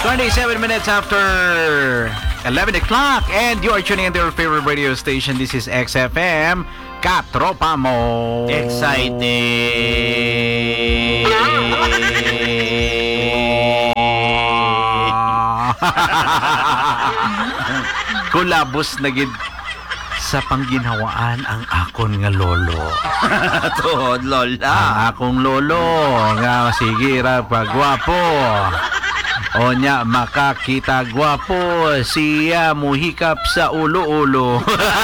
27 minutes after 11 o'clock and you are tuning into your favorite radio station. This is XFM. Katropa mo. Excited. Kulabos na gid sa pangginhawaan ang akon nga lolo. Tuhod, lola. Ang akong lolo nga sige ra pagwapo. Onya makakita gwapo siya muhikap sa ulo-ulo.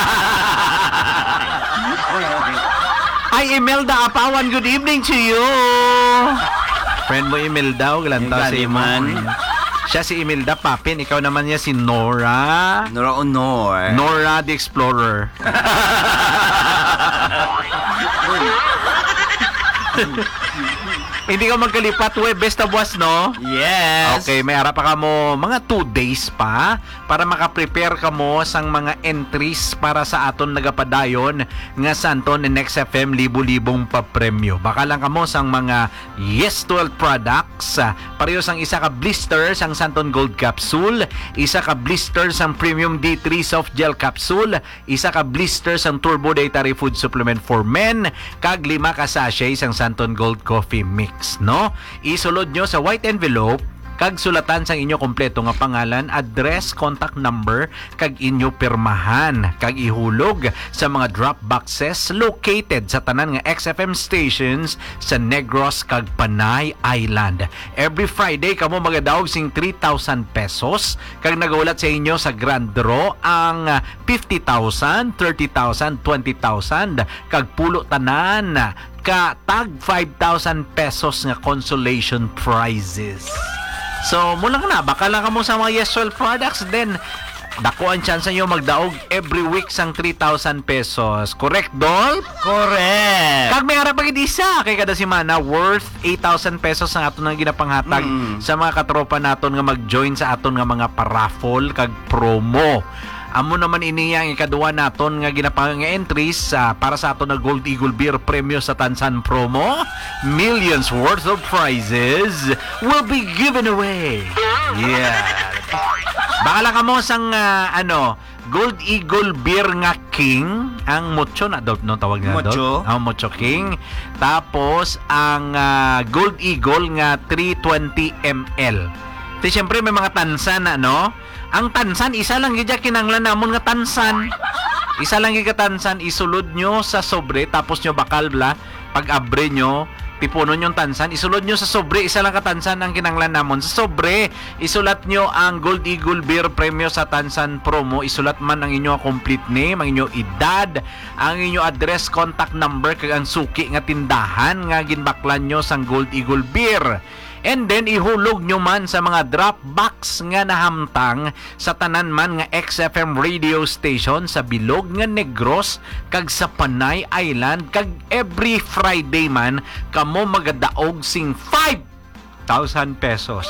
Ay, Imelda Apawan, good evening to you. Friend mo Imelda, galantaw si Iman. Siya si Imelda Papin, ikaw naman niya si Nora. Nora Honor. Nora the Explorer. Hindi ka magkalipat, Webes na buwas, no? Yes. Okay, may harap pa ka mo mga 2 days pa para makaprepare ka mo sang mga entries para sa aton nagapadayon nga santon next FM libo-libong pa-premyo. Baka lang ka mo sang mga Yes 12 products. Pareho sang isa ka blister sang Santon Gold Capsule, isa ka blister sang Premium D3 Soft Gel Capsule, isa ka blister sang Turbo Dietary Food Supplement for Men, kag 5 ka sachet sang Santon Gold Coffee Mix. No? Isulod nyo sa white envelope kag sulatan sang inyo kompleto nga pangalan, address, contact number kag inyo pirmahan kag ihulog sa mga drop boxes located sa tanan nga XFM stations sa Negros kag Panay Island. Every Friday kamo magadaog sing 3,000 pesos kag nagaulat sa inyo sa grand draw ang 50,000, 30,000, 20,000 kag pulo tanan ka tag 5,000 pesos nga consolation prizes. So, mula na, baka lang ka mo sa mga Yes 12 products, then dako ang chance nyo magdaog every week sang 3,000 pesos. Correct, Dol? Correct. Kag may harap agad isa kay kada simana worth 8,000 pesos ang aton nga ginapanghatag sa mga katropa naton nga mag-join sa aton nga mga paraffol kag promo. Amo naman ini yang ikaduwa naton nga ginapang nga entries para sa aton na Gold Eagle Beer Premyo sa Tansan Promo. Millions worth of prizes will be given away. Yeah. Baka lang mo sang Gold Eagle Beer nga King, ang Mocho na no tawag na Mocho. Mocho King. Tapos ang Gold Eagle nga 320 ml. Di syempre may mga tansan na no. Ang tansan, isa lang gidya kinanglan namon nga tansan. Isa lang gid ka tansan, isulod nyo sa sobre, tapos nyo bakal bla, pag abre nyo, pipunon yung tansan, isulod nyo sa sobre, isa lang ka tansan ang kinanglan namon. Sa sobre, isulat nyo ang Gold Eagle Beer Premyo sa Tansan Promo, isulat man ang inyo complete name, ang inyo edad, ang inyo address, contact number, kag ang suki nga tindahan nga ginbaklan nyo sang Gold Eagle Beer. And then ihulog nyo man sa mga drop box nga nahamtang sa tanan man nga XFM radio station sa Bilog nga Negros kag sa Panay Island kag every Friday man kamo magadaog sing 5,000 pesos.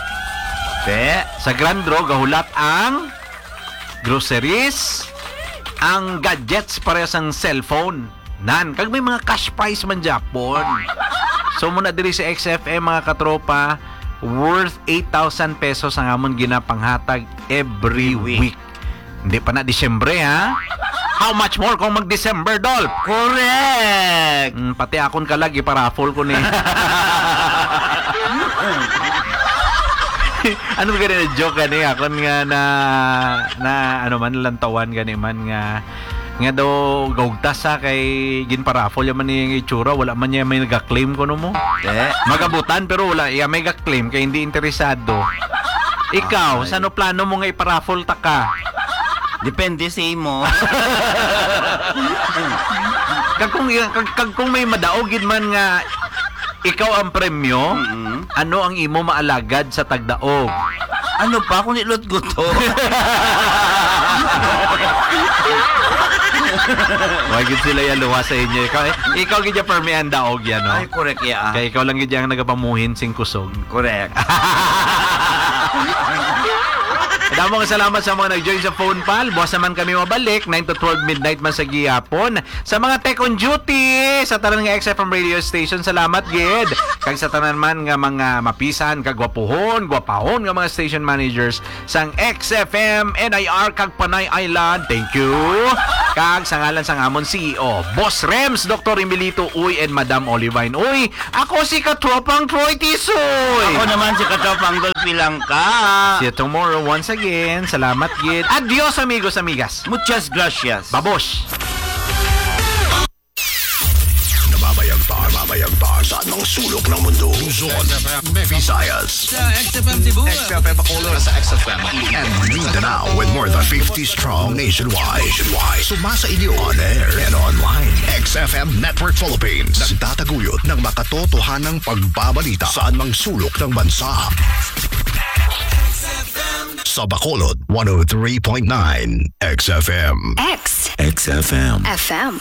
Sa grand draw gahulat ang groceries, ang gadgets parehas ang cellphone. Kag may mga cash prize man Japon. So muna diri sa XFM mga katropa, worth 8,000 pesos ang amon ginapanghatag every week. Hindi pa na Disyembre ha. How much more kung mag-December, Dol? Correct. Pati akon kalag iparaffle ko ni. Ano ba ganun na joke gani? Akon nga na ano man lantawan gani man nga daw gaugtas sa kay ginparafol yaman niya itsura, wala man niya may nag-claim kuno mo. Magabutan pero wala iya may nag-claim kay hindi interesado. Ikaw, sano plano mo nga iparafol ta ka? Depende sa imo. kung may madaogid man nga ikaw ang premyo, ano ang imo maalagad sa tagdaog? Ano pa kung nilot guto? Wagid sila yan luwa sa inyo. Ikaw gidya permean daog yan, no? Ay, correct ya. Kaya ikaw lang gidya ang nagapamuhin sing kusog. Correct. Damang salamat sa mga nag-join sa phone pal. Bukas naman kami mabalik 9 to 12 midnight man sa gihapon. Sa mga tech on duty sa tanan nga XFM radio station, salamat gid. Kag sa tanan man nga mga mapisan kag gwapuhon, gwapahon nga mga station managers sang XFM NIR kag Panay Island. Thank you. Kag sa ngalan sang amon CEO, Boss Rems, Dr. Emilito Uy and Madam Olivine Uy. Ako si Katropang Troy Tisoy. Ako naman si Katropang Dolphy Langka. See you tomorrow once again. Salamat gid. Adios amigos, amigas. Muchas gracias. Babosh. Nababayagta sa anong sulok ng mundo. Luzon, Visayas, Sa XFM Cebu. XFM Bacolod, sa XFM and Mindanao with more than 50 strong nationwide. Sumasa inyo on air and online. XFM Network Philippines. Nagtataguyod ng makatotohanang pagbabalita sa anumang sulok ng bansa. Sa Bacolod, 103.9 XFM. X XFM. FM.